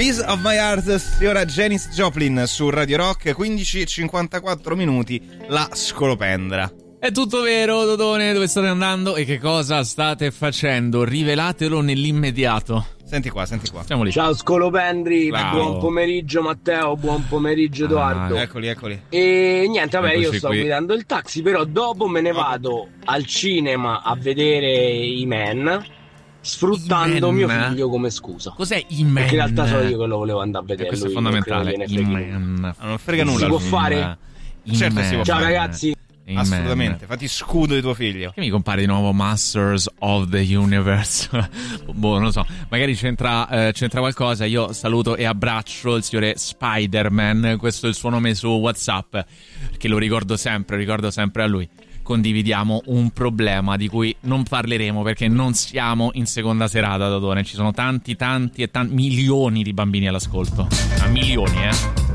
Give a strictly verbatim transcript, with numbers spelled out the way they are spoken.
Piece of My Heart, signora Janis Joplin su Radio Rock. Quindici e cinquantaquattro minuti, la scolopendra. È tutto vero, Dodone? Dove state andando e che cosa state facendo? Rivelatelo nell'immediato. Senti qua, senti qua. Siamo lì. Ciao scolopendri, Bravo. buon pomeriggio Matteo, buon pomeriggio Edoardo. Ah, Eccoli, eccoli. E niente, vabbè, Eccoci io sto qui. guidando il taxi, però dopo me ne vado al cinema a vedere i Man, sfruttando I mio Man? figlio come scusa. Cos'è i Man? Perché in realtà sono io che lo volevo andare a vedere. E questo è lui non fondamentale. credo I gliene freghi nulla. Man. Non frega nulla. Si può il- fare? I Certo Man. si può Ciao fare. ragazzi. I Assolutamente, Man. fatti scudo di tuo figlio. Che mi compare di nuovo Masters of the Universe? Boh, non lo so, magari c'entra, eh, c'entra qualcosa. Io saluto e abbraccio il signore Spider-Man, questo è il suo nome su WhatsApp, che lo ricordo sempre, ricordo sempre a lui. Condividiamo un problema di cui non parleremo perché non siamo in seconda serata, Dodone. Ci sono tanti, tanti e tanti milioni di bambini all'ascolto. A milioni, eh.